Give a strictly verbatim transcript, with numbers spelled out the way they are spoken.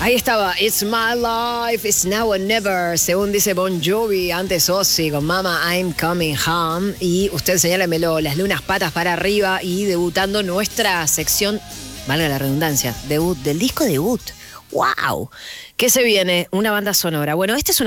Ahí estaba, It's My Life, It's Now or Never, según dice Bon Jovi, antes Ozzy con Mama I'm Coming Home. Y usted señálemelo, las lunas patas para arriba y debutando nuestra sección, valga la redundancia, debut, del disco debut. ¡Wow! ¿Qué se viene? Una banda sonora. Bueno, esta es una